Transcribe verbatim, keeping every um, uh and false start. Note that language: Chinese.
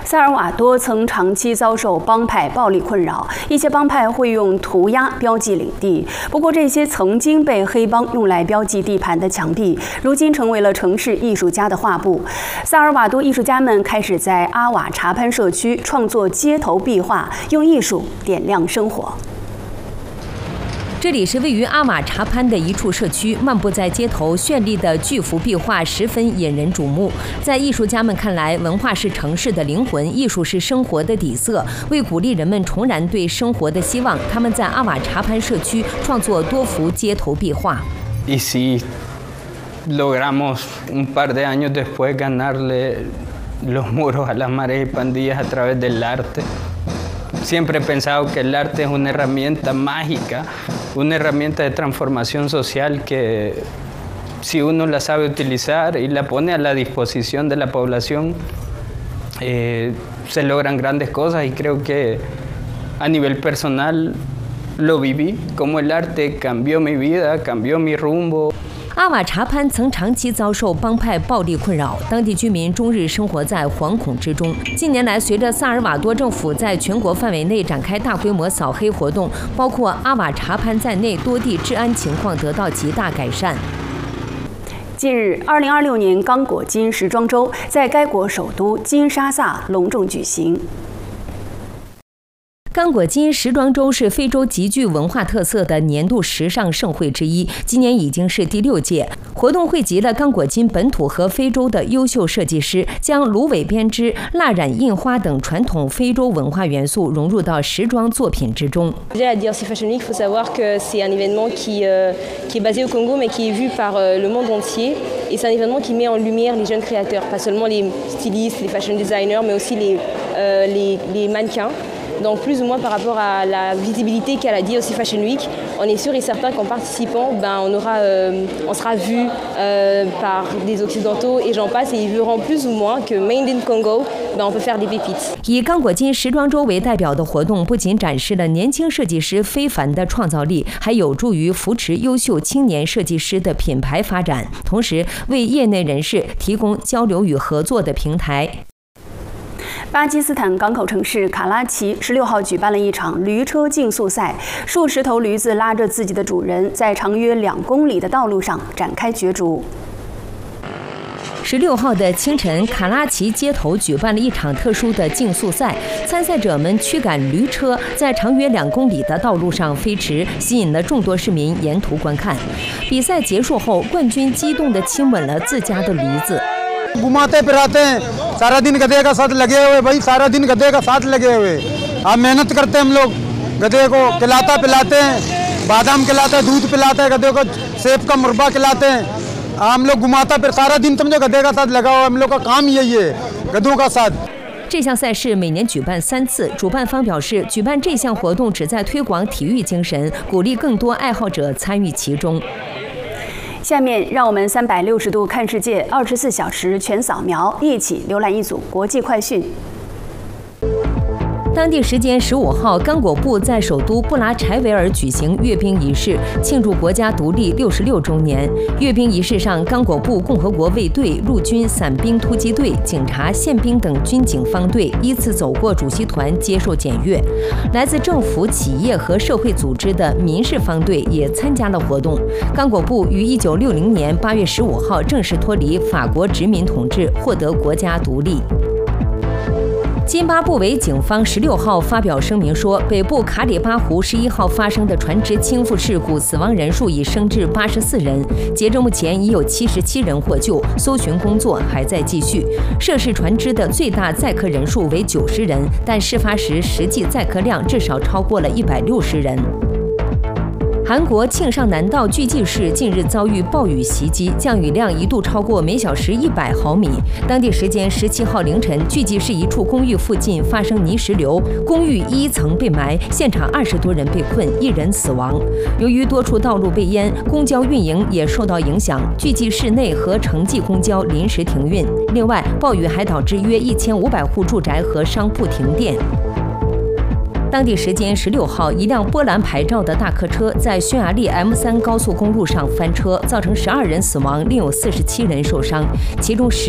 萨尔瓦多曾长期遭受帮派暴力困扰，一些帮派会用涂鸦标记领地。不过，这些曾经被黑帮用来标记地盘的墙壁，如今成为了城市艺术家的画布。萨尔瓦多艺术家们开始在阿瓦查潘社区创作街头壁画，用艺术点亮生活。 这里是位于阿瓦查潘的一处社区，漫步在街头，绚丽的巨幅壁画十分引人瞩目。在艺术家们看来，文化是城市的灵魂，艺术是生活的底色。为鼓励人们重燃对生活的希望，他们在阿瓦查潘社区创作多幅街头壁画。 Y sí, logramos un par de años después ganarle los muros a las mareas y pandillas a través del arte. Siempre he pensado que el arte es una herramienta mágica, una herramienta de transformación social que si uno la sabe utilizar y la pone a la disposición de la población, eh, se logran grandes cosas y creo que a nivel personal lo viví, como el arte cambió mi vida, cambió mi rumbo. 阿瓦查潘曾长期遭受帮派暴力困扰，当地居民终日生活在惶恐之中。近年来，随着萨尔瓦多政府在全国范围内展开大规模扫黑活动，包括阿瓦查潘在内，多地治安情况得到极大改善。 近日，二零二六年刚果金时装周在该国首都金沙萨隆重举行。 刚果金时装周是非洲极具文化特色的年度时尚盛会之一，今年已经是第六届。活动汇集了刚果金本土和非洲的优秀设计师，将芦苇编织、蜡染印花等传统非洲文化元素融入到时装作品之中。 La D R C Fashion Week, il faut savoir que c'est un événement qui qui est basé au Congo, mais qui est vu par le monde entier. Et c'est un événement qui met en lumière les jeunes créateurs, pas seulement les stylistes, les fashion designers, mais aussi les les les mannequins. Donc plus ou moins par rapport à la visibilité qu'a la D R C Fashion Week, on est sûr et certain qu'en participant, ben, on, aura, euh, on sera vu euh, par des Occidentaux et j'en passe, et ils verront plus ou moins que Made in Congo, ben, on peut faire des pépites. 以刚果金时装周为代表的活动，不仅展示了年轻设计师非凡的创造力，还有助于扶持优秀青年设计师的品牌发展，同时为业内人士提供交流与合作的平台。 巴基斯坦港口城市卡拉奇十六号举办了一场驴车竞速赛，数十头驴子拉着自己的主人，在长约两公里的道路上展开角逐。 十六号的清晨，卡拉奇街头举办了一场特殊的竞速赛，参赛者们驱赶驴车，在长约两公里的道路上飞驰，吸引了众多市民沿途观看。比赛结束后，冠军激动地亲吻了自家的驴子。 घुमाते फिराते हैं सारा दिन गधे का साथ लगे हुए भाई सारा दिन गधे का साथ लगे हुए आप मेहनत करते हैं हम लोग गधे को खिलाता पिलाते हैं बादाम खिलाते हैं दूध पिलाते हैं गधे को सेब का मुरब्बा खिलाते हैं हम लोग घुमाता फिर सारा दिन समझो गधे का साथ लगा हुआ हम लोग का काम यही है गधों का साथ 这项赛事每年举办三次，主办方表示，举办这项活动旨在推广体育精神，鼓励更多爱好者参与其中。 下面让我们三百六十度看世界，二十四小时全扫描，一起浏览一组国际快讯。 当地时间十五号，刚果布在首都布拉柴维尔举行阅兵仪式，庆祝国家独立六十六周年。阅兵仪式上，刚果布共和国卫队、陆军伞兵突击队、警察、宪兵等军警方队依次走过主席团接受检阅。来自政府、企业和社会组织的民事方队也参加了活动。刚果布于一九六零年八月十五号正式脱离法国殖民统治，获得国家独立。 津巴布韦警方十六号发表声明说，北部卡里巴湖十一号发生的船只倾覆事故死亡人数已升至八十四人，截至目前已有七十七人获救，搜寻工作还在继续。涉事船只的最大载客人数为九十人，但事发时实际载客量至少超过了一百六十人。 韩国庆尚南道巨济市近日遭遇暴雨袭击，降雨量一度超过每小时一百毫米。当地时间十七号凌晨，巨济市一处公寓附近发生泥石流，公寓一层被埋，现场二十多人被困，一人死亡。由于多处道路被淹，公交运营也受到影响，巨济市内和城际公交临时停运。另外，暴雨还导致约一千五百户住宅和商铺停电。 当地时间十六号，一辆波兰牌照的大客车在匈牙利 M 三高速公路上翻车，造成十二人死亡，另有四十七人受伤，其中十。